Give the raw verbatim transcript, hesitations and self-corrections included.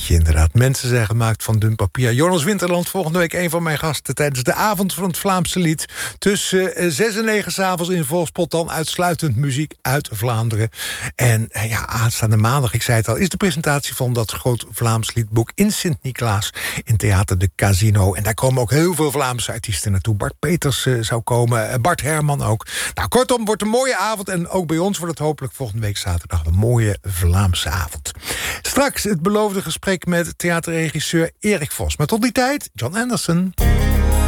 liedje inderdaad. Mensen zijn gemaakt van dun papier. Jonas Winterland, volgende week een van mijn gasten tijdens de avond van het Vlaamse lied. Tussen zes en negen 's avonds in Volspot, dan uitsluitend muziek uit Vlaanderen. En ja, aanstaande maandag, ik zei het al, is de presentatie van dat groot Vlaams liedboek in Sint-Niklaas in Theater de Casino. En daar komen ook heel veel Vlaamse artiesten naartoe. Bart Peters uh, zou komen, Bart Herman ook. Nou, kortom, wordt een mooie avond. En ook bij ons wordt het hopelijk volgende week zaterdag een mooie Vlaamse avond. Straks het beloofde gesprek met theaterregisseur Erik Vos. Maar tot die tijd, John Anderson.